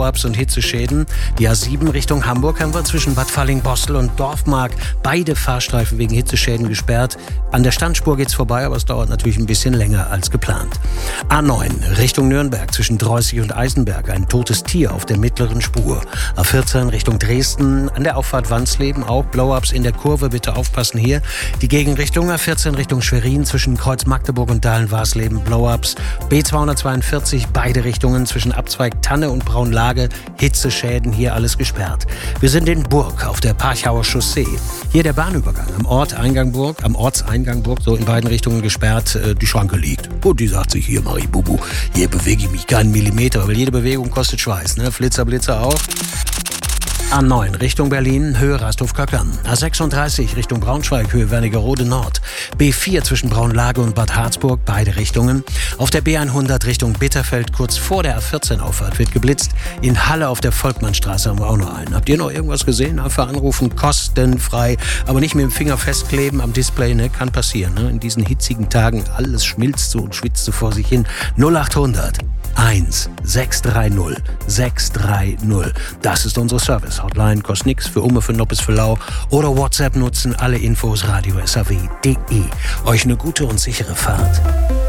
Blow-ups und Hitzeschäden. Die A7 Richtung Hamburg haben wir zwischen Bad Falling-Bostel und Dorfmark beide Fahrstreifen wegen Hitzeschäden gesperrt. An der Standspur geht's vorbei, aber es dauert natürlich ein bisschen länger als geplant. A9 Richtung Nürnberg zwischen Dreußig und Eisenberg. Ein totes Tier auf der mittleren Spur. A14 Richtung Dresden an der Auffahrt Wansleben auch Blow-ups in der Kurve. Bitte aufpassen hier. Die Gegenrichtung A14 Richtung Schwerin zwischen Kreuz Magdeburg und Dahlen-Warsleben Blow-ups. B242 beide Richtungen zwischen Abzweig Tanne und Braunlage. Hitzeschäden hier alles gesperrt. Wir sind in Burg auf der Parchauer Chaussee. Hier der Bahnübergang am Ortseingang Burg, so in beiden Richtungen gesperrt. Die Schranke liegt. Und die sagt sich, hier mach ich Bubu. Hier bewege ich mich keinen Millimeter, weil jede Bewegung kostet Schweiß. Ne? Flitzer, Blitzer auch. A9 Richtung Berlin, Höhe Rasthof-Kackern. A36 Richtung Braunschweig, Höhe Wernigerode Nord. B4 zwischen Braunlage und Bad Harzburg, beide Richtungen. Auf der B100 Richtung Bitterfeld, kurz vor der A14-Auffahrt, wird geblitzt. In Halle auf der Volkmannstraße haben wir auch noch einen. Habt ihr noch irgendwas gesehen? Einfach anrufen, kostenfrei. Aber nicht mit dem Finger festkleben am Display, ne? Kann passieren. Ne? In diesen hitzigen Tagen, alles schmilzt so und schwitzt so vor sich hin. 0800 1 630 630. Das ist unsere Service-Hotline. Kostet nichts für Umme, für Noppes, für Lau. Oder WhatsApp nutzen. Alle Infos radio-saw.de. Euch eine gute und sichere Fahrt.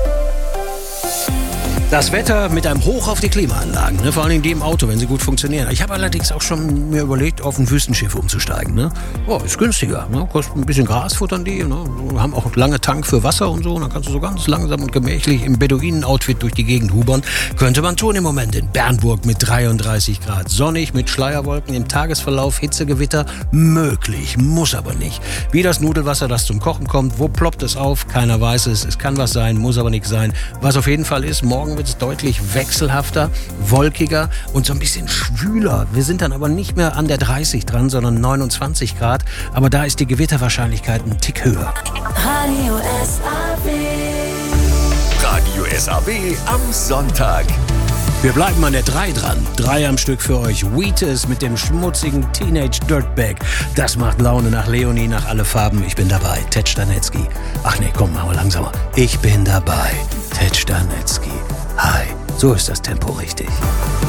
Das Wetter mit einem Hoch auf die Klimaanlagen, ne? Vor allem die im Auto, wenn sie gut funktionieren. Ich habe allerdings auch schon mir überlegt, auf ein Wüstenschiff umzusteigen. Ne? Oh, ist günstiger, ne? Kostet ein bisschen Gras, futtern die. Ne? Haben auch lange Tank für Wasser und so. Und dann kannst du so ganz langsam und gemächlich im Beduinen-Outfit durch die Gegend hubern. Könnte man tun im Moment in Bernburg mit 33 Grad. Sonnig mit Schleierwolken im Tagesverlauf, Hitzegewitter. Möglich, muss aber nicht. Wie das Nudelwasser, das zum Kochen kommt. Wo ploppt es auf? Keiner weiß es. Es kann was sein, muss aber nichts sein. Was auf jeden Fall ist, morgen wird es deutlich wechselhafter, wolkiger und so ein bisschen schwüler. Wir sind dann aber nicht mehr an der 30 dran, sondern 29 Grad. Aber da ist die Gewitterwahrscheinlichkeit ein Tick höher. Radio SAW. Radio SAW am Sonntag. Wir bleiben an der 3 dran. 3 am Stück für euch. Wheatus mit dem schmutzigen Teenage Dirtbag. Das macht Laune nach Leonie, nach alle Farben. Ich bin dabei. Ted Stanetzky. Ach nee, komm, machen wir langsamer. Ich bin dabei. Ted Stanetzky. Hi. So ist das Tempo richtig.